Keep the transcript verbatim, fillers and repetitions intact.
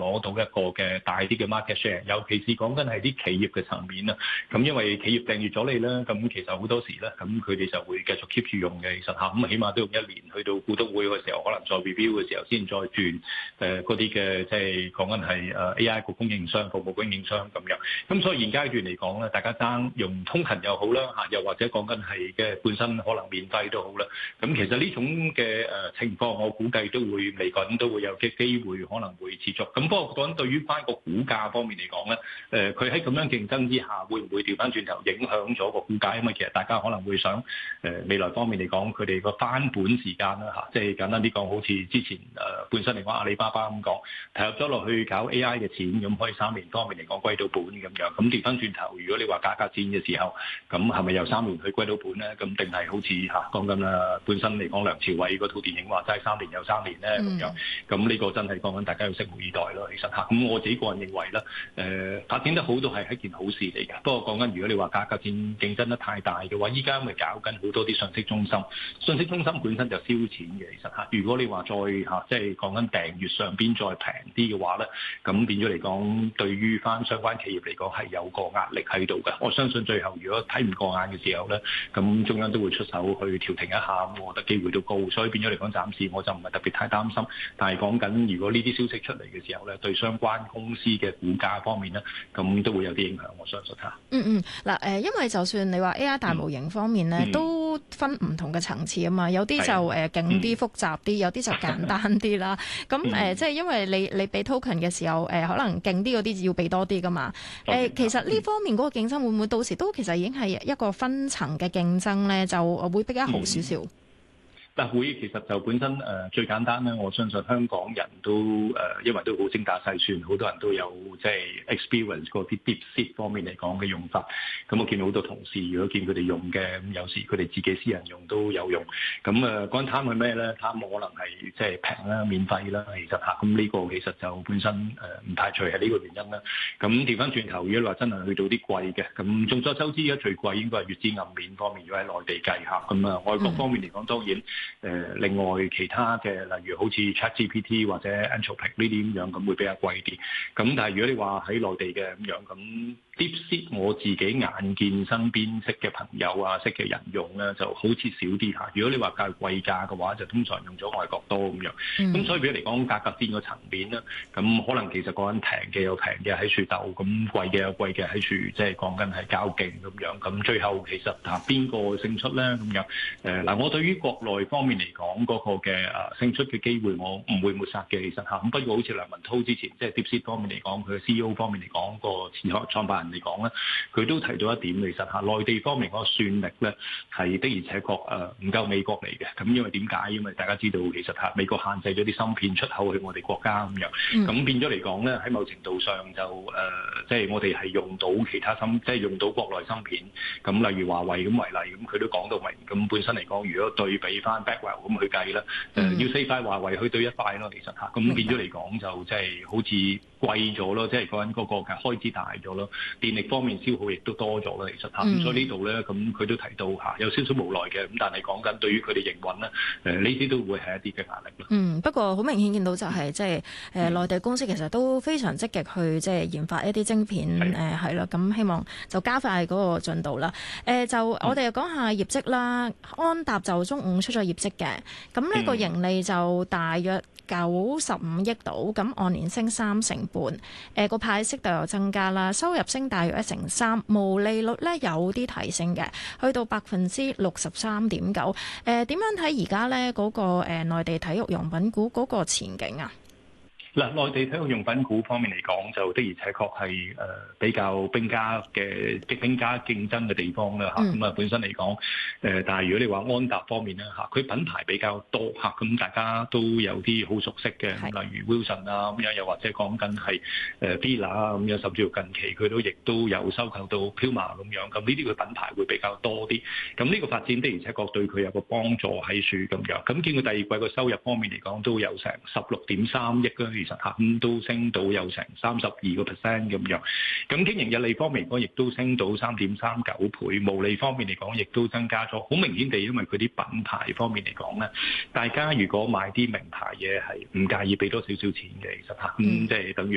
攞到一個嘅大啲嘅 market share， 尤其是講緊係啲企業嘅層面啦。咁因為企業訂閱咗你啦，咁其實好多時咧，咁佢哋就會繼續 keep 住用嘅。其實嚇，咁起碼都用一年，去到股東會嘅時候，可能再 review 嘅時候先再轉誒嗰啲嘅，即係講緊係誒 A I 個供應商、服務供應商咁樣。咁所以現階段嚟講咧，大家爭用通勤又好啦嚇，又或者講緊係嘅本身可能免費都好啦。咁其實呢種嘅誒情況，我估計都會嚟緊都會有機機會可能會持續。咁不過講對於翻個股價方面嚟講咧，誒佢喺咁樣競爭之下，會唔會調翻轉頭影響咗個股價？因為其實大家可能會想誒未來方面嚟講，佢哋個翻本時間啦嚇，即係簡單啲講，好似之前誒本身嚟講阿里巴巴咁講，投入咗落去搞 A I 嘅錢，咁可以三年方面嚟講歸到本咁樣。咁調翻轉頭，如果你話價格戰嘅時候，咁係咪由三年去歸到本咧？咁定係好似嚇講緊啊本身嚟講梁朝偉嗰套電影話齋三年又三年咧咁樣？咁呢個真係講緊大家要拭目以待咯。其實嚇，咁我自己個人認為咧，誒發展得好都係一件好事嚟嘅。不過講緊如果你話價格戰競爭得太大嘅話，依家咪搞緊好多啲信息中心，信息中心本身就燒錢嘅。其實嚇，如果你話再嚇即係講緊訂閱上邊再平啲嘅話咧，咁變咗嚟講，對於翻相關企業嚟講係有個壓力喺度嘅。我相信最後如果睇唔過眼嘅時候咧，咁中央都會出手去調停一下，咁我覺得機會都高。所以變咗嚟講，暫時我就唔係特別太擔心。但係講緊如果呢啲消息出嚟嘅時候咧，對相關公司嘅股價方面咧，咁都會有啲影響。我相信嚇。 嗯嗯，嗱誒，因為就算你話 A I 大模型方面咧，嗯、都分唔同嘅層次啊嘛。有啲就誒勁啲、複雜啲，有啲就簡單啲啦。咁誒、呃，即係因為你你俾 token 嘅時候，誒、呃、可能勁啲嗰啲要俾多啲噶嘛。誒、呃，其實呢方面嗰個競爭會唔會到時都其實已經係一個分層嘅競爭咧，就會比較好少少。嗯但會其實就本身誒、呃、最簡單咧，我相信香港人都誒、呃，因為都好精打細算，好多人都有即係 experience 嗰啲 DeepSeek 方面嚟講嘅用法。咁我見到好多同事，如果見佢哋用嘅，咁有時佢哋自己私人用都有用。咁誒講緊貪係咩咧？貪可能係即係平啦、免費啦，其實嚇。咁呢個其實就本身誒唔、呃、排除係呢個原因啦。咁調翻轉頭，如果你話真係去到啲貴嘅，咁眾所周知而家最貴應該係乙支暗面方面，如果喺內地計下。咁啊外國方面嚟講，當然。誒另外其他嘅，例如好似 ChatGPT 或者 Anthropic 呢啲咁樣，咁會比較貴啲。咁但係如果你話喺內地嘅咁樣，咁 DeepSeek 我自己眼見身邊識嘅朋友啊，識嘅人用咧，就好似少啲嚇。如果你話較貴價嘅話，就通常用咗外國多咁樣。咁、嗯、所以比如嚟講價格戰個層面咧，咁可能其實講緊平嘅有平嘅喺處鬥，咁貴嘅有貴嘅喺處，即係講緊係較勁咁樣。咁最後其實嚇邊個勝出咧咁樣？誒嗱，我對於國內方面嚟講嗰個嘅誒勝出嘅機會，我唔會抹殺嘅。其實嚇，咁不過好似梁文濤之前即係 DeepSeek 方面嚟講，佢嘅 C E O 方面嚟講個前創辦人嚟講咧，佢都提到一點，其實嚇內地方面嗰個算力咧係的而且確誒唔夠美國嚟嘅。咁因為點解？因為大家知道其實嚇美國限制咗啲芯片出口去我哋國家咁樣，咁、嗯、變咗嚟講咧喺某程度上就誒即係我哋係用到其他芯，即係用到國內芯片。咁例如華為咁為例，咁佢都講到明。咁本身嚟講，如果對比翻 Blackwell 咁去計咧，誒、嗯、要四塊華為去對一塊咯，其實嚇。咁變咗嚟講就即係好似貴咗咯，即係講緊嗰個嘅開支大咗咯，電力方面消耗亦都多咗啦，其實嚇。咁、嗯、所以呢度咧，咁佢都提到嚇有少少無奈嘅，咁但係講緊對於佢哋營運咧，誒呢啲都會係一啲嘅壓力咯。 嗯，不過好明顯見到就係即係誒內地公司其實都非常積極去即係研發一啲晶片誒係啦，咁、呃、希望就加快嗰個進度啦。誒、呃、就我哋又講下業績啦，安踏就中午出咗業績嘅，咁呢個盈利就大約九十五億度，咁按年升三成半，誒個派息就有增加啦，收入升大約一成三，毛利率咧有啲提升嘅，去到百分之六十三點九。誒點樣睇而家咧嗰個誒內地體育用品股嗰個前景啊？ 嗱，內地體育用品股方面嚟講，就的而且確係誒比較兵家嘅兵家競爭嘅地方啦嚇。咁啊、嗯、本身嚟講，誒但係如果你話安踏方面咧嚇，佢品牌比較多嚇，咁大家都有啲好熟悉嘅，例如 Wilson 啊咁樣，又或者講緊係誒 Fila 啊咁樣，甚至乎近期佢都亦都有收購到 Puma 咁樣。咁呢啲佢品牌會比較多啲。咁呢個發展的而且確對佢有個幫助喺處咁樣。咁見佢第二季個收入方面嚟講，都有成十六點三億啦。其實嚇咁都升到有成三十二個 percent 咁樣，咁經營溢利方面嚟講，亦都升到三點三九倍，毛利方面嚟講，亦都增加咗。好明顯地，因為佢啲品牌方面嚟講咧，大家如果買啲名牌嘢係唔介意俾多少少錢嘅，其實嚇咁即係等於。